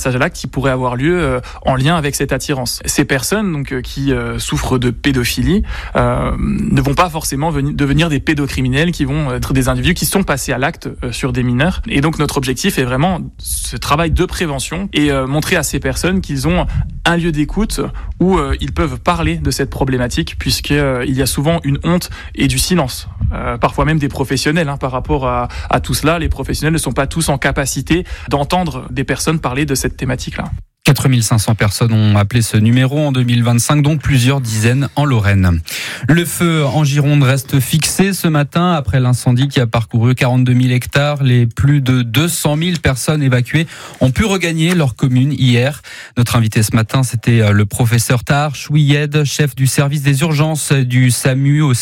passage à l'acte qui pourrait avoir lieu en lien avec cette attirance. Ces personnes donc qui souffrent de pédophilie ne vont pas forcément devenir des pédocriminels qui vont être des individus qui sont passés à l'acte sur des mineurs. Et donc notre objectif est vraiment ce travail de prévention et montrer à ces personnes qu'ils ont un lieu d'écoute où ils peuvent parler de cette problématique, puisqu'il y a souvent une honte et du silence, parfois même des professionnels par rapport à tout cela. Les professionnels ne sont pas tous en capacité d'entendre des personnes parler de cette thématique-là. 4500 personnes ont appelé ce numéro en 2025, dont plusieurs dizaines en Lorraine. Le feu en Gironde reste fixé ce matin après l'incendie qui a parcouru 42 000 hectares. Les plus de 200 000 personnes évacuées ont pu regagner leur commune hier. Notre invité ce matin, c'était le professeur Tahar Chouiyed, chef du service des urgences du SAMU au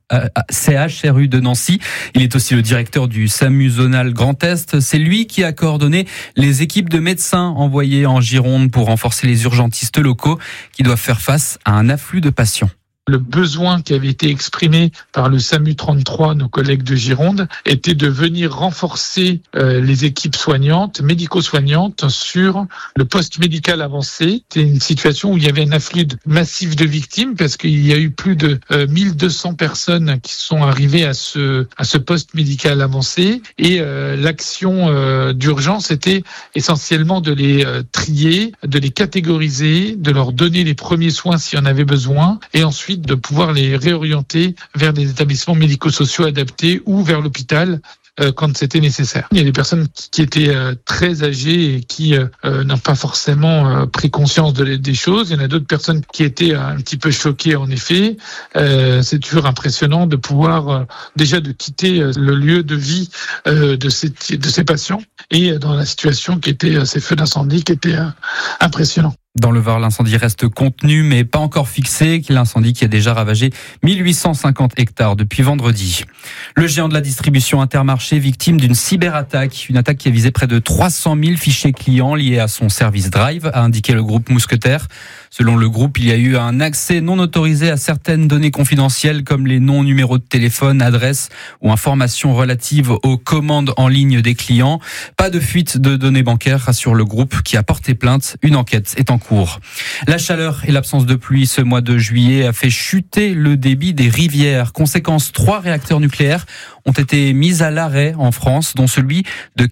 CHRU de Nancy. Il est aussi le directeur du SAMU zonal Grand Est. C'est lui qui a coordonné les équipes de médecins envoyées en Gironde pour renforcer les urgentistes locaux qui doivent faire face à un afflux de patients. Le besoin qui avait été exprimé par le SAMU 33, nos collègues de Gironde, était de venir renforcer les équipes soignantes, médico-soignantes, sur le poste médical avancé. C'était une situation où il y avait un afflux massif de victimes, parce qu'il y a eu plus de 1200 personnes qui sont arrivées à ce poste médical avancé. Et l'action d'urgence était essentiellement de les trier, de les catégoriser, de leur donner les premiers soins s'il y en avait besoin, et ensuite de pouvoir les réorienter vers des établissements médico-sociaux adaptés ou vers l'hôpital quand c'était nécessaire. Il y a des personnes qui étaient très âgées et qui n'ont pas forcément pris conscience des choses. Il y en a d'autres personnes qui étaient un petit peu choquées en effet. C'est toujours impressionnant de pouvoir déjà de quitter le lieu de vie de ces patients et dans la situation qui était ces feux d'incendie qui étaient impressionnants. Dans le Var, l'incendie reste contenu, mais pas encore fixé. L'incendie qui a déjà ravagé 1850 hectares depuis vendredi. Le géant de la distribution Intermarché, victime d'une cyberattaque. Une attaque qui a visé près de 300 000 fichiers clients liés à son service Drive, a indiqué le groupe Mousquetaire. Selon le groupe, il y a eu un accès non autorisé à certaines données confidentielles comme les noms, numéros de téléphone, adresses ou informations relatives aux commandes en ligne des clients. Pas de fuite de données bancaires, rassure le groupe qui a porté plainte. Une enquête est en cours. La chaleur et l'absence de pluie ce mois de juillet a fait chuter le débit des rivières. Conséquence, 3 réacteurs nucléaires ont été mis à l'arrêt en France, dont celui de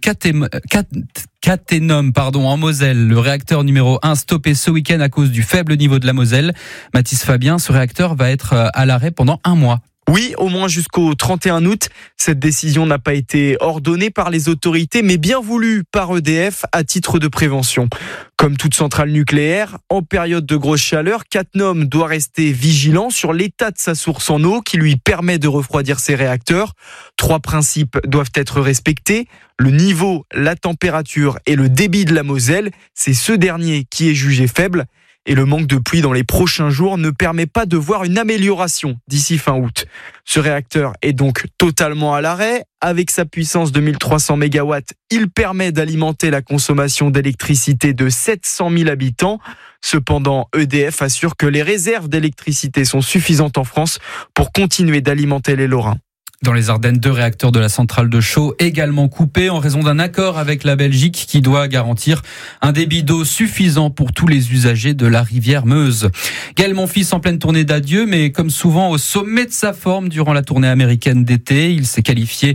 Cattenom en Moselle. Le réacteur numéro 1 stoppé ce week-end à cause du faible niveau de la Moselle. Mathis Fabien, ce réacteur va être à l'arrêt pendant 1 mois. Oui, au moins jusqu'au 31 août. Cette décision n'a pas été ordonnée par les autorités, mais bien voulue par EDF à titre de prévention. Comme toute centrale nucléaire, en période de grosse chaleur, Cattenom doit rester vigilant sur l'état de sa source en eau qui lui permet de refroidir ses réacteurs. 3 principes doivent être respectés. Le niveau, la température et le débit de la Moselle, c'est ce dernier qui est jugé faible. Et le manque de pluie dans les prochains jours ne permet pas de voir une amélioration d'ici fin août. Ce réacteur est donc totalement à l'arrêt. Avec sa puissance de 1300 MW, il permet d'alimenter la consommation d'électricité de 700 000 habitants. Cependant, EDF assure que les réserves d'électricité sont suffisantes en France pour continuer d'alimenter les Lorrains. Dans les Ardennes, 2 réacteurs de la centrale de Chaux également coupés en raison d'un accord avec la Belgique qui doit garantir un débit d'eau suffisant pour tous les usagers de la rivière Meuse. Gaël Monfils en pleine tournée d'adieu, mais comme souvent au sommet de sa forme durant la tournée américaine d'été. Il s'est qualifié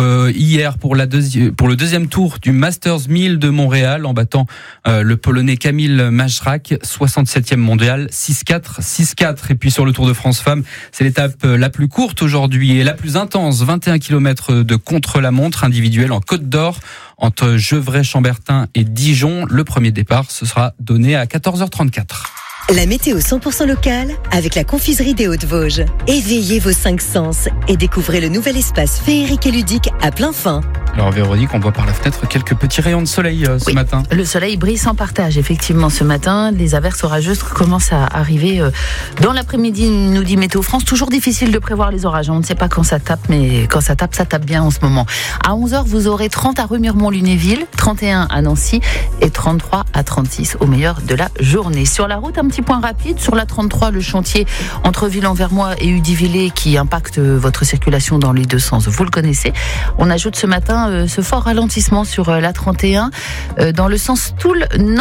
hier pour le deuxième tour du Masters 1000 de Montréal en battant le Polonais Kamil Majrak, 67e mondial, 6-4, 6-4. Et puis sur le Tour de France Femmes, c'est l'étape la plus courte aujourd'hui et la plus intense. 21 km de contre-la-montre individuelle en Côte d'Or entre Gevrey-Chambertin et Dijon. Le premier départ, ce sera donné à 14h34. La météo 100% locale avec la confiserie des Hauts-de-Vosges. Éveillez vos 5 sens et découvrez le nouvel espace féerique et ludique à plein fin. Alors Véronique, on voit par la fenêtre quelques petits rayons de soleil ce matin. Le soleil brille sans partage, effectivement, ce matin. Les averses orageuses commencent à arriver dans l'après-midi, nous dit Météo France. Toujours difficile de prévoir les orages. On ne sait pas quand ça tape, mais quand ça tape bien en ce moment. À 11h, vous aurez 30 à Remiremont-Lunéville, 31 à Nancy et 33 à 36 au meilleur de la journée. Sur la route, un petit point rapide. Sur la 33, le chantier entre Ville-en-Vermois et Udivillers qui impacte votre circulation dans les deux sens. Vous le connaissez. On ajoute ce matin ce fort ralentissement sur la 31 dans le sens Toul-Nantes.